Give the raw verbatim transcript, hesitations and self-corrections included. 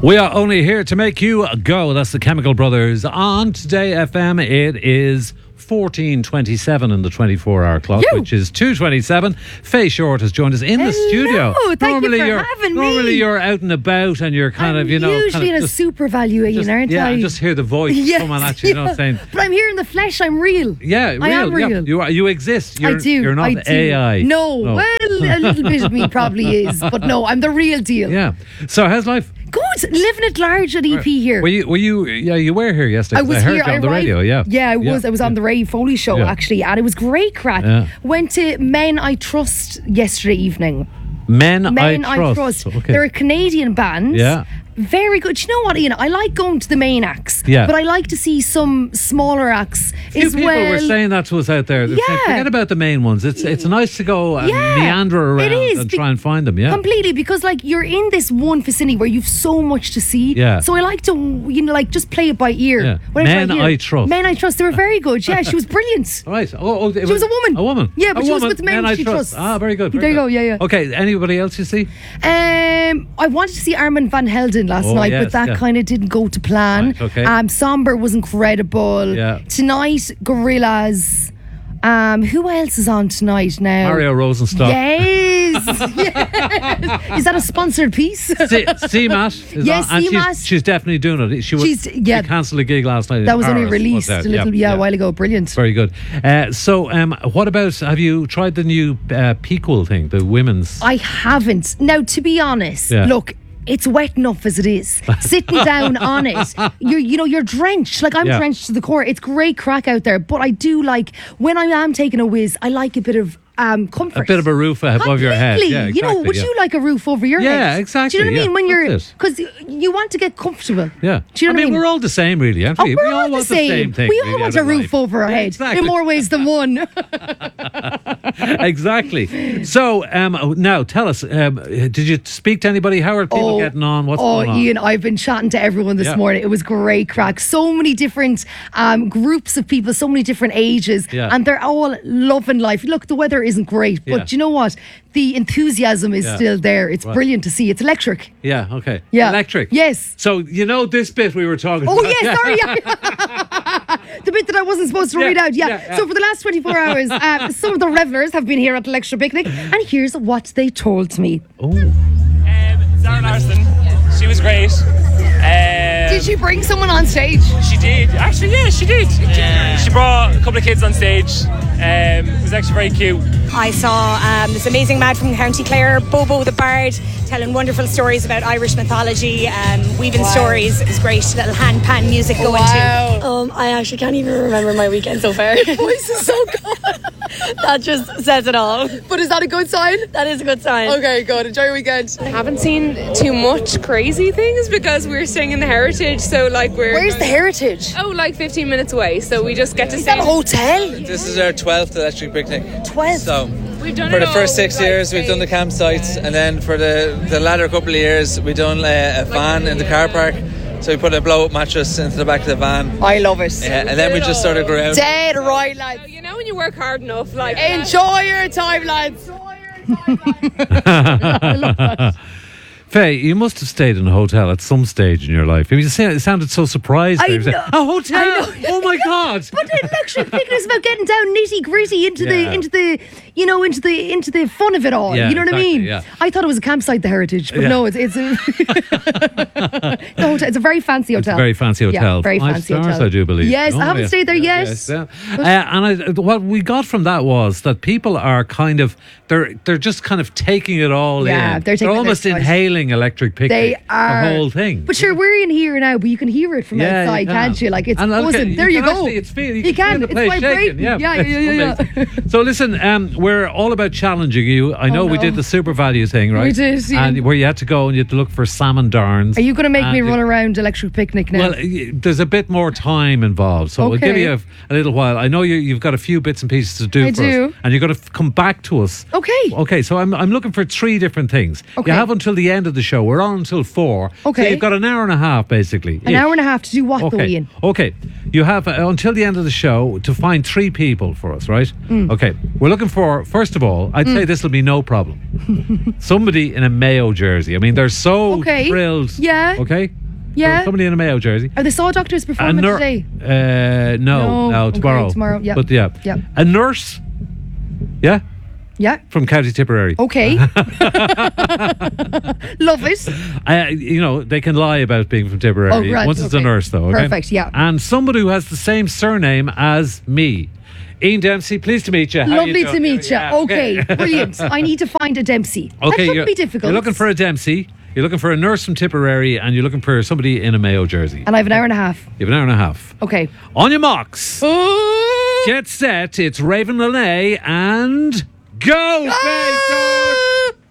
We are only here to make you go. That's the Chemical Brothers on Today F M. It is fourteen twenty-seven in the twenty-four hour clock, Yo. which is two twenty-seven. Faye Short has joined us in Hello, the studio. thank you normally for you're, having me. Normally you're out and about and you're kind I'm of, you know... usually kind of in a just, super value, just, aren't yeah, I? I just hear the voice Yes, coming at you, you know what I'm saying? But I'm here in the flesh, I'm real. Yeah, real. I am real. Yeah, you, are, you exist. You're, I do. You're not I do. A I. No, well, a little bit of me probably is, but no, I'm the real deal. Yeah. So how's life? Good, living at large at E P here. Were you, were you, yeah, you were here yesterday. I was I heard here you on I the arrived- radio, yeah. Yeah, I was. Yeah. I was on the Ray Foley show Yeah. actually, and it was great crack. Yeah. Went to Men I Trust yesterday evening. Men, Men I I Trust. Trust. Okay. They're a Canadian band. Yeah. Very good. Do you know what, Ian? I like going to the main acts. Yeah. But I like to see some smaller acts Few as people well. were saying that to us out there. They're saying, Yeah. forget about the main ones. It's it's nice to go and Yeah, meander it around is, and be- try and find them. Yeah. Completely, because like you're in this one vicinity where you've so much to see. Yeah. So I like to, you know, like just play it by ear. Yeah. Whatever Men hear. I Trust. Men I Trust. They were very good. Yeah, she was brilliant. Right. Oh, oh, it She was a woman. A woman. Yeah, but a she was woman. with men I she trust. trusts. Ah, very good. very There you good. go, yeah, yeah. Okay. Anybody else you see? Um, I wanted to see Armin van Helden last Oh, night, yes, but that yeah. kind of didn't go to plan. Right, okay. Um, Somber was incredible. Yeah. Tonight, Gorillaz. Um, who else is on tonight now? Mario Rosenstock. Yes, yes. Is that a sponsored piece? C- C-Mat is Yes, on, and C-Mat. she's, she's definitely doing it. She was. She's- yeah. She cancelled a gig last night. in That was only Paris, released was a it? little, yeah, a while ago. Brilliant. Very good. Uh, so, um, what about? Have you tried the new uh, Pequel thing, the women's? I haven't. Now, to be honest, Yeah. look, it's wet enough as it is. Sitting down on it, you're, you know, you're drenched. Like I'm Yeah. drenched to the core. It's great crack out there, but I do like when I am taking a whiz. I like a bit of um, comfort. A bit of a roof above your head. Completely. Yeah, You know, exactly, would yeah. you like a roof over your Yeah, head? exactly, Do you know what I yeah, mean? When you're that's it. because you want to get comfortable. Yeah. Do you know I mean, what I mean? we're all the same, really, aren't Oh, we? we're we all all the want same. the same thing. We all really, want out a of roof life. over our Yeah, head exactly. in more ways than one. Exactly. So, um, now tell us, um, did you speak to anybody? How are people getting on? What's oh, going on? Ian, I've been chatting to everyone this Yeah. morning. It was great crack. So many different um, groups of people, so many different ages, Yeah. and they're all loving life. Look, the weather isn't great, but Yeah. you know what? The enthusiasm is Yeah. still there. It's Right. brilliant to see. It's electric. Yeah, okay. Yeah. Electric. Yes. So, you know this bit we were talking Oh, about? yes, sorry. yeah. The bit that I wasn't supposed to Yeah, read out. Yeah. yeah, yeah. So for the last twenty-four hours, uh, some of the revelers have been here at the Lecture Picnic, and here's what they told me. Oh. Um, Zara Larson, she was great. Um, Did she bring someone on stage? She did. Actually, yeah, she did. She brought a couple of kids on stage. Um, it was actually very cute. I saw um, this amazing man from County Clare, Bobo the Bard, telling wonderful stories about Irish mythology, um, weaving Wow. stories. It was great. Little hand pan music going Wow. too. Um, I actually can't even remember my weekend so far. Voice is so good. That just says it all. But is that a good sign? That is a good sign. Okay, good. Enjoy your weekend. Haven't seen too much crazy things because we're staying in the Heritage, so like we're Where's the Heritage? oh like fifteen minutes away, so we just get to Is stay. that a hotel? This is our twelfth electric picnic. twelve. So We've done for it the all, first six like, years we've done the campsites, and then for the, the latter couple of years we've done uh, a van in the car park. So we put a blow up mattress into the back of the van. I love it. Yeah, and then we just sort of grew out. Dead right, lads. You know when you work hard enough, like Enjoy your time, lads. Faye, you must have stayed in a hotel at some stage in your life. I mean, you sa- it sounded so surprised. I there. You said, know. a hotel? I know. Oh my God! But the Lecture Picnic is about getting down nitty gritty into Yeah. the into the you know into the into the fun of it all. Yeah, you know what I exactly, mean? yeah. I thought it was a campsite, the Heritage, but Yeah. no, it's it's a the hotel. It's a very fancy It's hotel. a very fancy hotel. Yeah, very Five fancy stars, hotel. I do believe. Yes, Oh, I haven't yeah. stayed there yet. Yes, yeah. Uh, and I, what we got from that was that people are kind of they're they're just kind of taking it all Yeah, in. they're taking it almost in. inhaling Electric Picnic. They are the whole thing. But sure, we're in here now, but you can hear it from Yeah, you outside, can. can't you? Like it's And look at- buzzing. you there you can go. actually- it's feel- you you can can. feel the It's place vibrating. shaking, yeah. yeah, yeah, yeah. yeah. Amazing. So listen, um, we're all about challenging you. I know Oh, we no. did the super value thing, right? We did, yeah. And where you had to go and you had to look for salmon darns. Are you going to make And me you- run around Electric Picnic now? Well, y- there's a bit more time involved, so we'll give Okay. you a, a little while. I know you, you've got a few bits and pieces to do I for do. us, and you're going to f- come back to us. Okay. Okay, so I'm I'm looking for three different things. Okay. You have until the end of of the show. We're on until four. Okay. So you've got an hour and a half, basically. An hour and a half to do what, though, Okay. Ian? Okay. You have uh, until the end of the show to find three people for us, right? Mm. Okay. We're looking for, first of all, I'd say this will be no problem. Somebody in a Mayo jersey. I mean, they're so Okay. thrilled. Yeah. Okay? Yeah. So somebody in a Mayo jersey. Are the Saw Doctors performing nur- today? Uh, no, No, no, okay, tomorrow. tomorrow, yeah. But yeah. Yeah. A nurse. Yeah? Yeah. From County Tipperary. Okay. Love it. Uh, you know, they can lie about being from Tipperary. Oh, right, Once it's a okay. nurse, though. Okay? Perfect, yeah. And somebody who has the same surname as me. Ian Dempsey, pleased to meet you. How Lovely you to doing? meet you. Yeah, Okay, brilliant. I need to find a Dempsey. Okay, that shouldn't you're, be difficult. you're looking for a Dempsey, you're looking for a nurse from Tipperary, and you're looking for somebody in a Mayo jersey. And I have an hour and a half. You have an hour and a half. Okay. On your marks. Get set. It's Raven Lene and go, Faith George!